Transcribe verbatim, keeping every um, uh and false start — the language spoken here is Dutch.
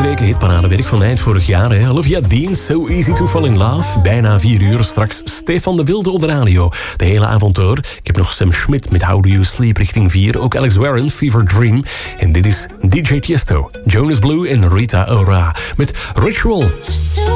uitgestreken hitparadewerk van eind vorig jaar. Hè. Olivia Dean, So Easy to Fall in Love. Bijna vier uur. Straks Stefan de Wilde op de radio. De hele avond door. Ik heb nog Sam Schmidt met How Do You Sleep richting vier. Ook Alex Warren, Fever Dream. En dit is D J Tiesto, Jonas Blue en Rita Ora met Ritual.